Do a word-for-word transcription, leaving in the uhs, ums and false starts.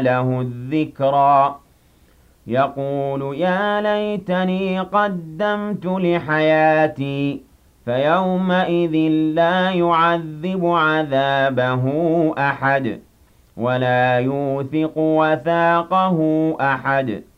له الذكرى يقول يا ليتني قدمت لحياتي فيومئذ لا يعذب عذابه أحد ولا يوثق وثاقه أحد